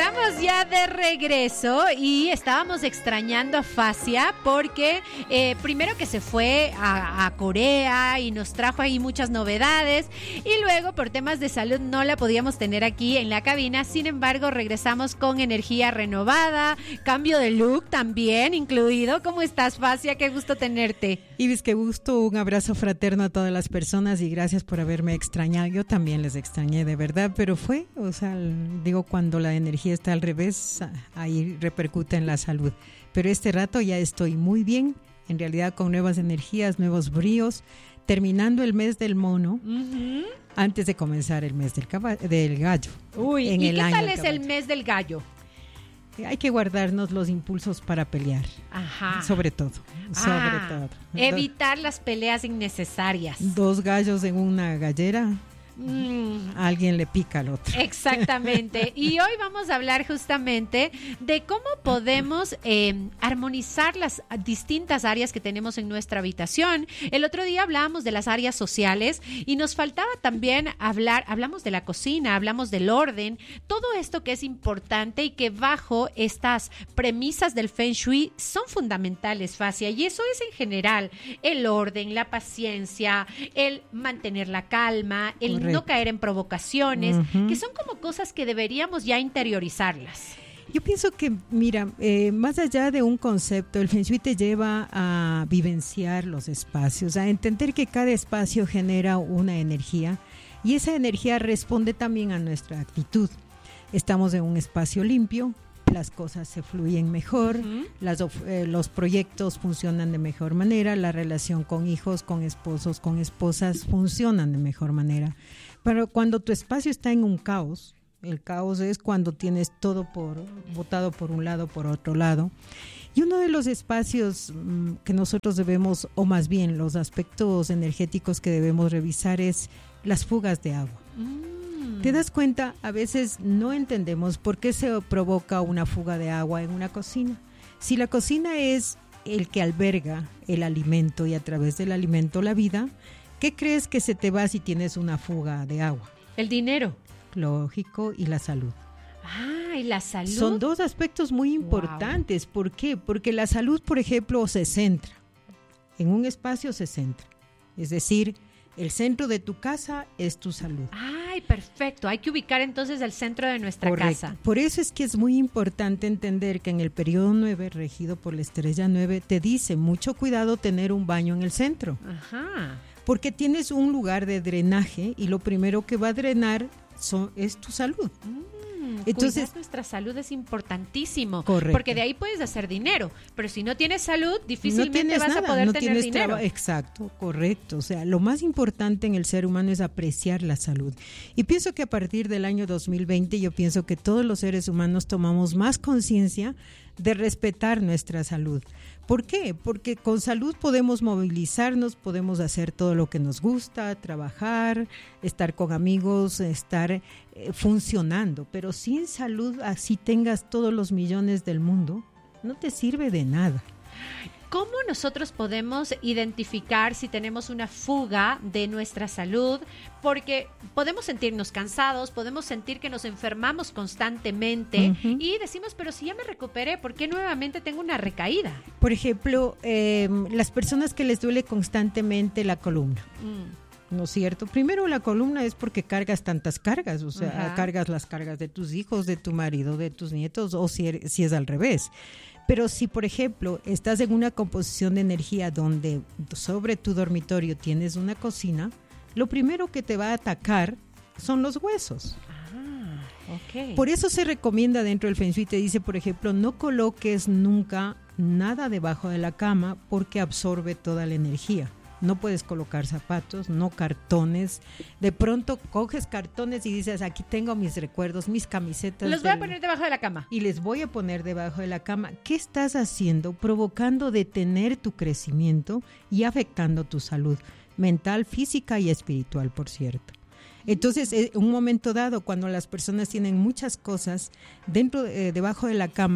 Estamos ya de regreso y estábamos extrañando a Facia porque primero que se fue a Corea y nos trajo ahí muchas novedades y luego por temas de salud no la podíamos tener aquí en la cabina. Sin embargo, regresamos con energía renovada, cambio de look también incluido. ¿Cómo estás, Facia? Qué gusto tenerte. Ibis, qué gusto, un abrazo fraterno a todas las personas y gracias por haberme extrañado. Yo también les extrañé de verdad, pero fue, digo, cuando la energía está al revés, ahí repercute en la salud. Pero este rato ya estoy muy bien, en realidad con nuevas energías, nuevos bríos, terminando el mes del mono, antes de comenzar el mes del gallo. Uy, ¿y qué tal es el mes del gallo? Hay que guardarnos los impulsos para pelear. Ajá. Sobre todo. Evitar las peleas innecesarias. Dos gallos en una gallera. A alguien le pica al otro. Exactamente. Y hoy vamos a hablar justamente de cómo podemos armonizar las distintas áreas que tenemos en nuestra habitación. El otro día hablábamos de las áreas sociales y nos faltaba también hablamos de la cocina, hablamos del orden, todo esto que es importante y que bajo estas premisas del Feng Shui son fundamentales, Facia, y eso es en general el orden, la paciencia, el mantener la calma, el Correcto. No caer en provocaciones, que son como cosas que deberíamos ya interiorizarlas. Yo pienso que, mira, más allá de un concepto, el Feng Shui te lleva a vivenciar los espacios, a entender que cada espacio genera una energía y esa energía responde también a nuestra actitud. Estamos en un espacio limpio, las cosas se fluyen mejor, los proyectos funcionan de mejor manera, la relación con hijos, con esposos, con esposas funcionan de mejor manera. Pero cuando tu espacio está en un caos, el caos es cuando tienes todo botado por un lado, por otro lado. Y uno de los espacios que nosotros debemos, o más bien los aspectos energéticos que debemos revisar es las fugas de agua. ¿Te das cuenta? A veces no entendemos por qué se provoca una fuga de agua en una cocina. Si la cocina es el que alberga el alimento y a través del alimento la vida, ¿qué crees que se te va si tienes una fuga de agua? El dinero. Lógico, y la salud. Ah, ¿y la salud? Son dos aspectos muy importantes. Wow. ¿Por qué? Porque la salud, por ejemplo, se centra. En un espacio se centra. Es decir, el centro de tu casa es tu salud. Ay, perfecto. Hay que ubicar entonces el centro de nuestra Correcto. casa. Por eso es que es muy importante entender que en el periodo 9, regido por la estrella 9, te dice mucho cuidado tener un baño en el centro. Ajá. Porque tienes un lugar de drenaje y lo primero que va a drenar es tu salud. Entonces, cuidar nuestra salud es importantísimo. Correcto. Porque de ahí puedes hacer dinero. Pero si no tienes salud, difícilmente vas a poder tener dinero. Exacto, correcto. O sea, lo más importante en el ser humano es apreciar la salud. Y pienso que a partir del año 2020, yo pienso que todos los seres humanos tomamos más conciencia de respetar nuestra salud. ¿Por qué? Porque con salud podemos movilizarnos, podemos hacer todo lo que nos gusta, trabajar, estar con amigos, estar funcionando. Pero sin salud, así tengas todos los millones del mundo, no te sirve de nada. ¿Cómo nosotros podemos identificar si tenemos una fuga de nuestra salud? Porque podemos sentirnos cansados, podemos sentir que nos enfermamos constantemente y decimos, pero si ya me recuperé, ¿por qué nuevamente tengo una recaída? Por ejemplo, las personas que les duele constantemente la columna. ¿No es cierto? Primero, la columna es porque cargas tantas cargas, o sea, cargas las cargas de tus hijos, de tu marido, de tus nietos, o si es al revés. Pero si, por ejemplo, estás en una composición de energía donde sobre tu dormitorio tienes una cocina, lo primero que te va a atacar son los huesos. Okay. Por eso se recomienda dentro del Feng Shui, te dice, por ejemplo, no coloques nunca nada debajo de la cama porque absorbe toda la energía. No puedes colocar zapatos, no cartones. De pronto coges cartones y dices, aquí tengo mis recuerdos, mis camisetas. Los voy a poner debajo de la cama. Y les voy a poner debajo de la cama. ¿Qué estás haciendo? Provocando detener tu crecimiento y afectando tu salud mental, física y espiritual, por cierto. Entonces, en un momento dado, cuando las personas tienen muchas cosas debajo de la cama,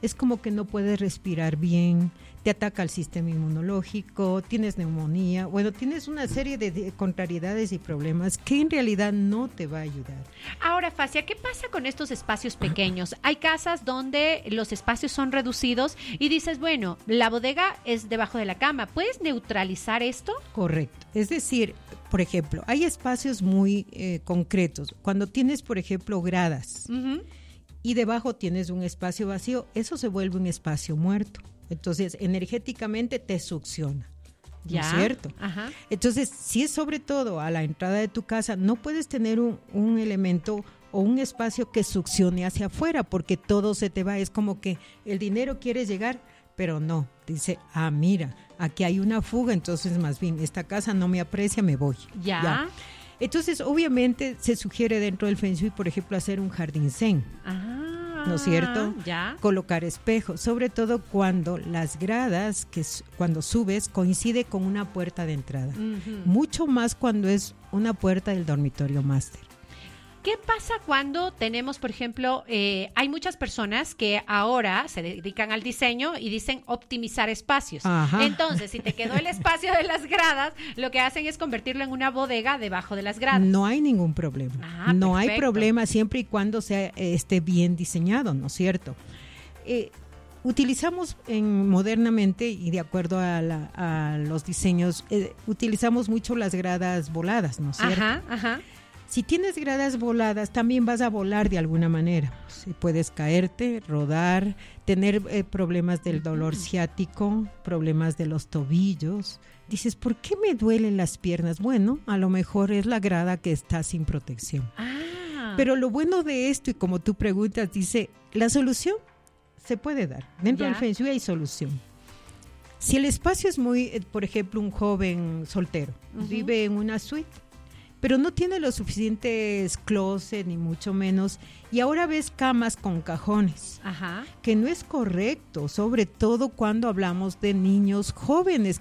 es como que no puedes respirar bien, te ataca el sistema inmunológico, tienes neumonía, bueno, tienes una serie de contrariedades y problemas que en realidad no te va a ayudar. Ahora, Facia, ¿qué pasa con estos espacios pequeños? Hay casas donde los espacios son reducidos y dices, bueno, la bodega es debajo de la cama. ¿Puedes neutralizar esto? Correcto. Es decir, por ejemplo, hay espacios muy concretos. Cuando tienes, por ejemplo, gradas y debajo tienes un espacio vacío, eso se vuelve un espacio muerto. Entonces, energéticamente te succiona. ¿No es cierto? Ajá. Entonces, si es sobre todo a la entrada de tu casa, no puedes tener un elemento o un espacio que succione hacia afuera, porque todo se te va. Es como que el dinero quiere llegar, pero no. Dice, mira, aquí hay una fuga, entonces más bien esta casa no me aprecia, me voy. Ya. Entonces, obviamente, se sugiere dentro del Feng Shui, por ejemplo, hacer un jardín zen. ¿No es cierto? Ya. Colocar espejos, sobre todo cuando las gradas, cuando subes, coincide con una puerta de entrada. Mucho más cuando es una puerta del dormitorio máster. ¿Qué pasa cuando tenemos, por ejemplo, hay muchas personas que ahora se dedican al diseño y dicen optimizar espacios? Ajá. Entonces, si te quedó el espacio de las gradas, lo que hacen es convertirlo en una bodega debajo de las gradas. No hay ningún problema. No Perfecto. hay problema siempre y cuando esté bien diseñado, ¿no es cierto? Utilizamos modernamente y de acuerdo a los diseños, utilizamos mucho las gradas voladas, ¿no es cierto? Ajá. Si tienes gradas voladas, también vas a volar de alguna manera. Si puedes caerte, rodar, tener problemas del dolor ciático, problemas de los tobillos. Dices, ¿por qué me duelen las piernas? Bueno, a lo mejor es la grada que está sin protección. Pero lo bueno de esto, y como tú preguntas, dice, la solución se puede dar. Dentro del Feng Shui hay solución. Si el espacio es muy, por ejemplo, un joven soltero, vive en una suite, pero no tiene los suficientes closet, ni mucho menos, y ahora ves camas con cajones, que no es correcto, sobre todo cuando hablamos de niños jóvenes